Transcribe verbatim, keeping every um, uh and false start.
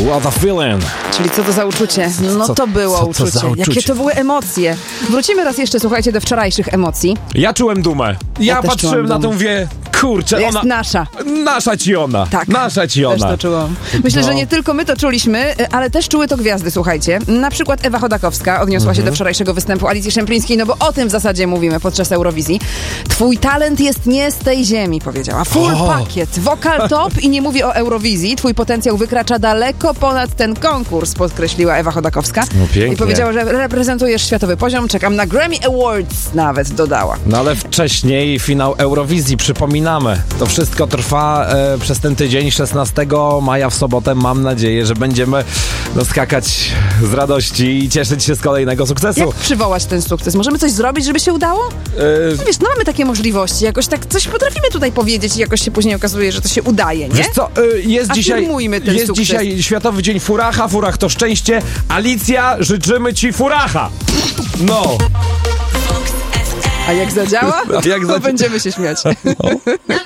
What a feeling. Czyli co to za uczucie? No Co- to było co to uczucie. za uczucie? Jakie to były emocje. Wrócimy raz jeszcze, słuchajcie, do wczorajszych emocji. Ja czułem dumę. Ja, Ja też patrzyłem czułam na tą dumę. wie, kurczę, Jest ona... nasza. Nasza ci ona. Tak. Nasza ci Też ona. to czułam. Myślę, No. że nie tylko my to czuliśmy, ale też czuły to gwiazdy, słuchajcie. Na przykład Ewa Chodakowska odniosła Mhm. się do wczorajszego występu Alicji Szemplińskiej, no bo o tym w zasadzie mówimy podczas Eurowizji. Twój talent jest nie z tej ziemi, powiedziała. Full O. pakiet, wokal top i nie mówię o Eurowizji. Twój potencjał wykracza daleko ponad ten konkurs, podkreśliła Ewa Chodakowska. No pięknie. I powiedziała, że reprezentujesz światowy poziom. Czekam na Grammy Awards nawet, dodała. No ale wcześniej finał Eurowizji, przypominamy. To wszystko trwa e, przez ten tydzień, szesnastego maja w sobotę. Mam nadzieję, że będziemy no, skakać z radości i cieszyć się z kolejnego sukcesu. Jak przywołać ten sukces? Możemy coś zrobić, żeby się udało? E, Wiesz, no mamy takie możliwości, jakoś tak coś potrafimy tutaj powiedzieć i jakoś się później okazuje, że to się udaje, nie? Wiesz co, e, jest dzisiaj, Afirmujmy ten jest sukces. dzisiaj Światowy Dzień Furacha. Furach to szczęście. Alicja, życzymy ci furacha. No. A jak zadziała, A jak to zadziała? będziemy się śmiać.